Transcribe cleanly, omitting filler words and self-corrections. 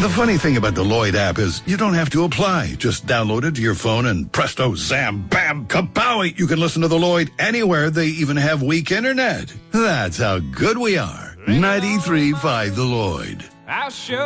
The funny thing about the Lloyd app is you don't have to apply. Just download it to your phone and presto, zam, bam, kapowie. You can listen to the Lloyd anywhere. They even have weak internet. That's how good we are. 93.5 The Lloyd. I'll show